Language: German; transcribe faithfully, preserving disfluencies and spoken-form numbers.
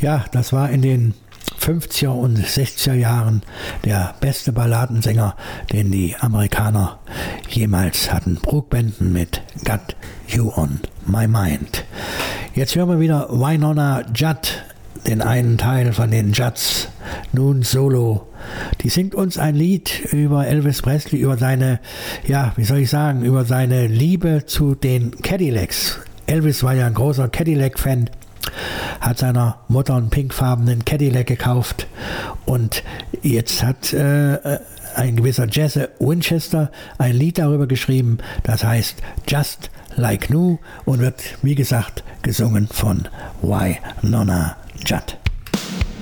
Ja, das war in den fünfziger und sechziger Jahren der beste Balladensänger, den die Amerikaner jemals hatten. Brooke Benton mit Got You on My Mind. Jetzt hören wir wieder Wynonna Judd, den einen Teil von den Judds, nun solo. Die singt uns ein Lied über Elvis Presley, über seine, ja, wie soll ich sagen, über seine Liebe zu den Cadillacs. Elvis war ja ein großer Cadillac-Fan, hat seiner Mutter einen pinkfarbenen Cadillac gekauft und jetzt hat äh, ein gewisser Jesse Winchester ein Lied darüber geschrieben, das heißt Just Like New und wird, wie gesagt, gesungen von Wynonna Judd.